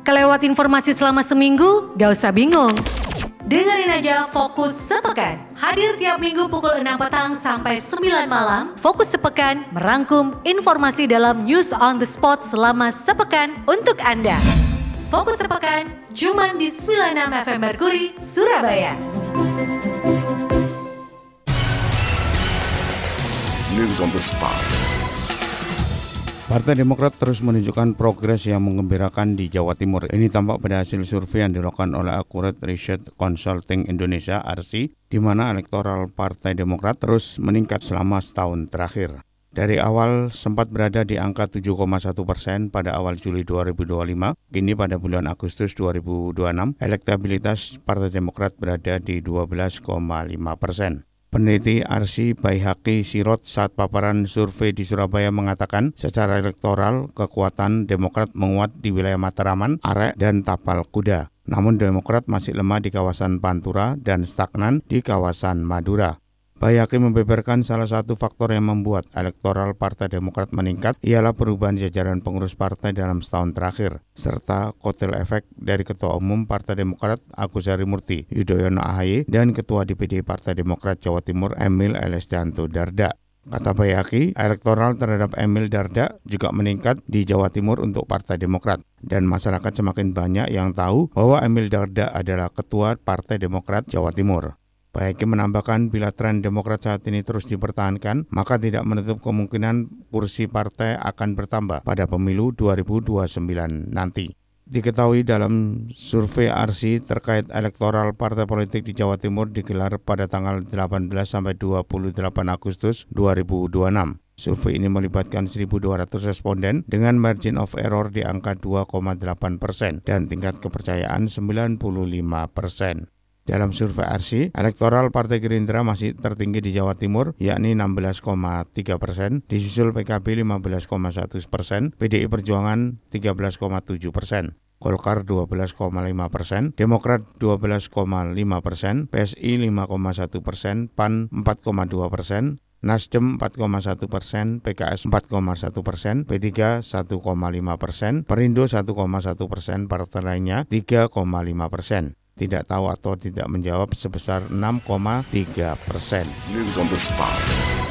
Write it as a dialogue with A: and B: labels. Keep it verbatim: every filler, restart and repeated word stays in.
A: Kelewat informasi selama seminggu? Gak usah bingung. Dengerin aja Fokus Sepekan. Hadir tiap minggu pukul enam petang sampai sembilan malam. Fokus Sepekan merangkum informasi dalam News on the Spot selama sepekan untuk Anda. Fokus Sepekan cuma di sembilan puluh enam F M Merkuri, Surabaya.
B: News on the Spot.
C: Partai Demokrat terus menunjukkan progres yang menggembirakan di Jawa Timur. Ini tampak pada hasil survei yang dilakukan oleh Accurate Research Consulting Indonesia (A R S I), di mana elektoral Partai Demokrat terus meningkat selama setahun terakhir. Dari awal sempat berada di angka tujuh koma satu persen pada awal Juli dua ribu dua puluh lima, kini pada bulan Agustus dua ribu dua puluh enam, elektabilitas Partai Demokrat berada di dua belas koma lima persen. Peneliti A R S I Baihaqi Sirot saat paparan survei di Surabaya mengatakan secara elektoral kekuatan Demokrat menguat di wilayah Matraman, Arek, dan Tapal Kuda. Namun Demokrat masih lemah di kawasan Pantura dan stagnan di kawasan Madura. Baihaqi membeberkan salah satu faktor yang membuat elektoral Partai Demokrat meningkat ialah perubahan jajaran pengurus partai dalam setahun terakhir, serta kotel efek dari Ketua Umum Partai Demokrat Agus Harimurti Yudhoyono A H Y dan Ketua D P D Partai Demokrat Jawa Timur Emil Elestianto Dardak. Kata Baihaqi, elektoral terhadap Emil Dardak juga meningkat di Jawa Timur untuk Partai Demokrat, dan masyarakat semakin banyak yang tahu bahwa Emil Dardak adalah Ketua Partai Demokrat Jawa Timur. Baihaqi menambahkan bila tren Demokrat saat ini terus dipertahankan, maka tidak menutup kemungkinan kursi partai akan bertambah pada pemilu dua ribu dua puluh sembilan nanti. Diketahui dalam survei A R S I terkait elektoral partai politik di Jawa Timur digelar pada tanggal delapan belas sampai dua puluh delapan Agustus dua ribu dua puluh enam. Survei ini melibatkan seribu dua ratus responden dengan margin of error di angka dua koma delapan persen dan tingkat kepercayaan sembilan puluh lima persen. Dalam survei A R S I, elektoral Partai Gerindra masih tertinggi di Jawa Timur, yakni enam belas koma tiga persen, disusul P K B lima belas koma satu persen, P D I Perjuangan tiga belas koma tujuh persen, Golkar dua belas koma lima persen, Demokrat dua belas koma lima persen, P S I lima koma satu persen, P A N empat koma dua persen, Nasdem empat koma satu persen, P K S empat koma satu persen, P tiga satu koma lima persen, Perindo satu koma satu persen, partai lainnya tiga koma lima persen. Tidak tahu atau tidak menjawab sebesar enam koma tiga persen.
B: News on the Spot.